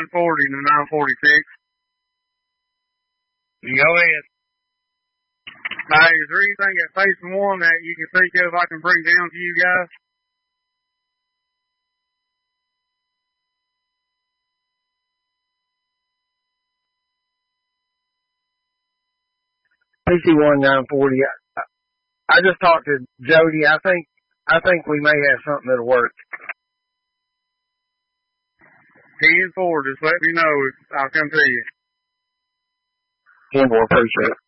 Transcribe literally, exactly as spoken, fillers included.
nine forty to nine forty-six. Go ahead. Hey, is there anything at Station one that you can think of I can bring down to you guys? P C one nine forty. I, I just talked to Jody. I think I think we may have something that'll work. ten four, just let me know. I'll come to you. ten four, appreciate it.